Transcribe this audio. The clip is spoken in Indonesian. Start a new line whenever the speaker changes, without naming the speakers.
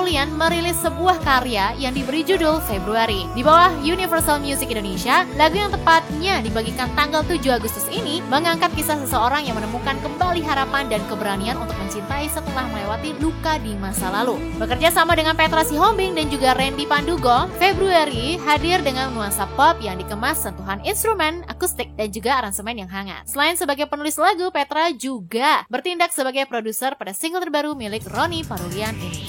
Parulian merilis sebuah karya yang diberi judul Februari. Di bawah Universal Music Indonesia, lagu yang tepatnya dibagikan tanggal 7 Agustus ini mengangkat kisah seseorang yang menemukan kembali harapan dan keberanian untuk mencintai setelah melewati luka di masa lalu. Bekerja sama dengan Petra Sihombing dan juga Randy Pandugo, Februari hadir dengan nuansa pop yang dikemas sentuhan instrumen, akustik, dan juga aransemen yang hangat. Selain sebagai penulis lagu, Petra juga bertindak sebagai produser pada single terbaru milik Ronnie Parulian ini.